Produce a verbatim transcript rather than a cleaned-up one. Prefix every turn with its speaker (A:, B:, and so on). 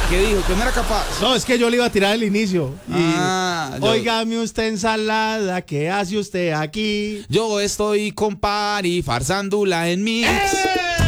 A: ¿Qué dijo? Que no era capaz.
B: No, es que yo le iba a tirar el inicio. Y,
A: Ah, yo-
B: óigame usted ensalada, ¿qué hace usted aquí?
A: Yo estoy con Pari, farsándola en mix.
B: ¡Eh!